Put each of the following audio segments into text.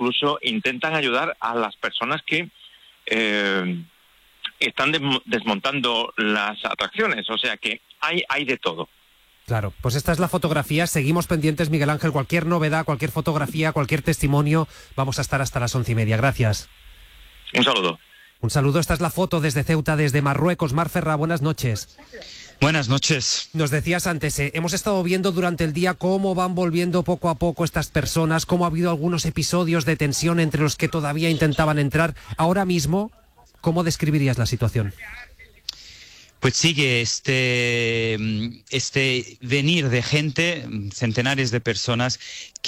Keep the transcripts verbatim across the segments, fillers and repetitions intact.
incluso intentan ayudar a las personas que eh, están des- desmontando las atracciones. O sea que hay, hay de todo. Claro, pues esta es la fotografía. Seguimos pendientes, Miguel Ángel. Cualquier novedad, cualquier fotografía, cualquier testimonio, vamos a estar hasta las once y media. Gracias. Un saludo. Un saludo. Esta es la foto desde Ceuta, desde Marruecos. Mar Ferrá, buenas noches. Buenas noches. Nos decías antes, eh, hemos estado viendo durante el día cómo van volviendo poco a poco estas personas, cómo ha habido algunos episodios de tensión entre los que todavía intentaban entrar. Ahora mismo, ¿cómo describirías la situación? Pues sigue este, este venir de gente, centenares de personas,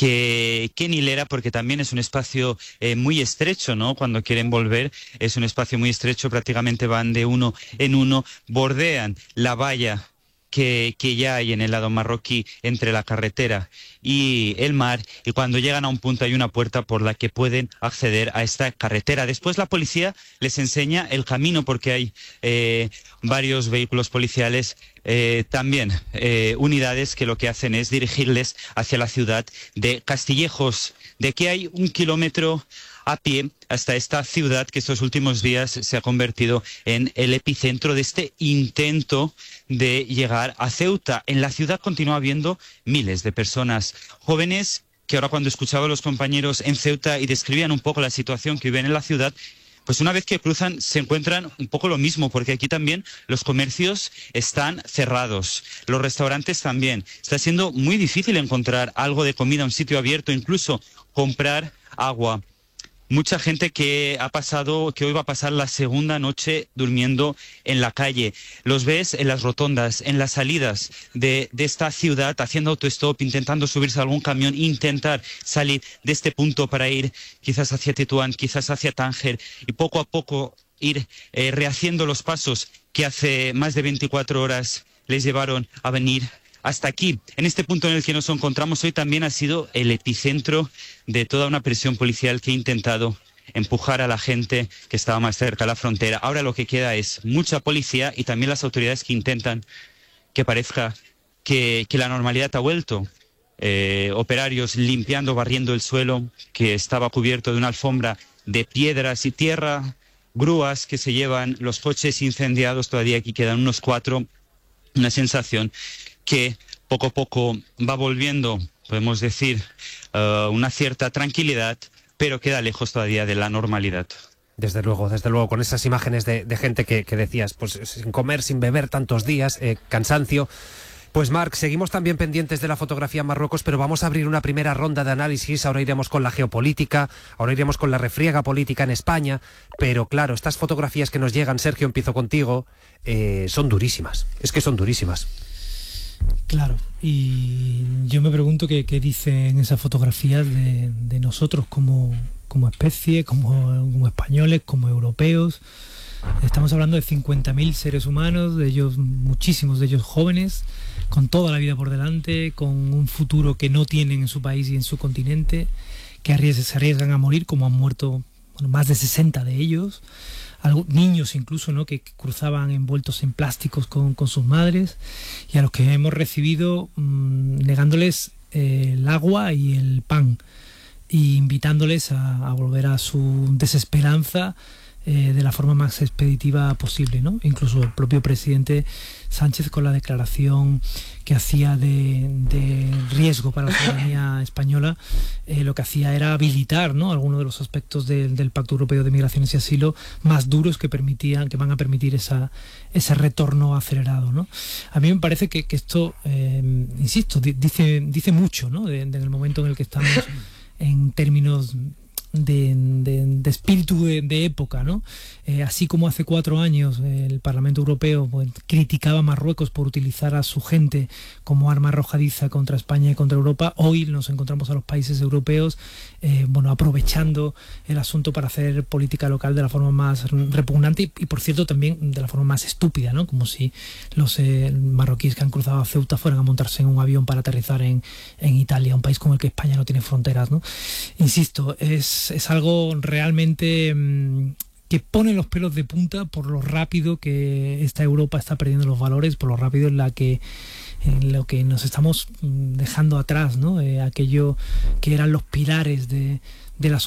que, que en hilera, porque también es un espacio eh, muy estrecho, ¿no? Cuando quieren volver, es un espacio muy estrecho, prácticamente van de uno en uno, bordean la valla que, que ya hay en el lado marroquí entre la carretera y el mar, y cuando llegan a un punto hay una puerta por la que pueden acceder a esta carretera. Después la policía les enseña el camino, porque hay eh, varios vehículos policiales, eh, también eh, unidades que lo que hacen es dirigirles hacia la ciudad de Castillejos. De aquí hay un kilómetro a pie hasta esta ciudad que estos últimos días se ha convertido en el epicentro de este intento de llegar a Ceuta. En la ciudad continúa habiendo miles de personas jóvenes que ahora, cuando escuchaba a los compañeros en Ceuta y describían un poco la situación que viven en la ciudad, pues una vez que cruzan se encuentran un poco lo mismo, porque aquí también los comercios están cerrados, los restaurantes también. Está siendo muy difícil encontrar algo de comida, un sitio abierto, incluso comprar agua. Mucha gente que ha pasado, que hoy va a pasar la segunda noche durmiendo en la calle. Los ves en las rotondas, en las salidas de, de esta ciudad, haciendo autostop, intentando subirse a algún camión, intentar salir de este punto para ir quizás hacia Tetuán, quizás hacia Tánger, y poco a poco ir eh, rehaciendo los pasos que hace más de veinticuatro horas les llevaron a venir hasta aquí. En este punto en el que nos encontramos hoy también ha sido el epicentro de toda una presión policial que ha intentado empujar a la gente que estaba más cerca a la frontera. Ahora lo que queda es mucha policía y también las autoridades que intentan que parezca que, que la normalidad ha vuelto. Eh, operarios limpiando, barriendo el suelo que estaba cubierto de una alfombra de piedras y tierra, grúas que se llevan los coches incendiados, todavía aquí quedan unos cuatro. Una sensación que poco a poco va volviendo, podemos decir, uh, una cierta tranquilidad, pero queda lejos todavía de la normalidad. Desde luego, desde luego, con esas imágenes de, de gente que, que decías, pues sin comer, sin beber tantos días, eh, cansancio. Pues Marc, seguimos también pendientes de la fotografía en Marruecos, pero vamos a abrir una primera ronda de análisis. Ahora iremos con la geopolítica, ahora iremos con la refriega política en España, pero claro, estas fotografías que nos llegan, Sergio, empiezo contigo, eh, son durísimas, es que son durísimas. Claro, y yo me pregunto qué, qué dicen esas fotografías de, de nosotros como, como especie, como, como españoles, como europeos. Estamos hablando de cincuenta mil seres humanos, de ellos, muchísimos de ellos jóvenes, con toda la vida por delante, con un futuro que no tienen en su país y en su continente, que arriesgan, se arriesgan a morir, como han muerto bueno, más de sesenta de ellos. Algo, niños incluso, ¿no?, que, que cruzaban envueltos en plásticos con, con sus madres, y a los que hemos recibido mmm, negándoles eh, el agua y el pan, y invitándoles a, a volver a su desesperanza eh, de la forma más expeditiva posible, ¿no? Incluso el propio presidente Sánchez, con la declaración que hacía de, de riesgo para la ciudadanía española, eh, lo que hacía era habilitar, ¿no?, algunos de los aspectos de, del Pacto Europeo de Migraciones y Asilo más duros que permitían, que van a permitir esa, ese retorno acelerado, ¿no? A mí me parece que, que esto, eh, insisto, dice, dice mucho, ¿no?, de, de en el momento en el que estamos en términos De, de, de espíritu de, de época, ¿no? Eh, así como hace cuatro años eh, el Parlamento Europeo pues, criticaba a Marruecos por utilizar a su gente como arma arrojadiza contra España y contra Europa, hoy nos encontramos a los países europeos eh, bueno, aprovechando el asunto para hacer política local de la forma más repugnante y, y por cierto también de la forma más estúpida, ¿no? Como si los eh, marroquíes que han cruzado a Ceuta fueran a montarse en un avión para aterrizar en, en Italia, un país con el que España no tiene fronteras, ¿no? Insisto, es es algo realmente mmm, que pone los pelos de punta por lo rápido que esta Europa está perdiendo los valores, por lo rápido en la que en lo que nos estamos dejando atrás, ¿no? Eh, aquello que eran los pilares de, de la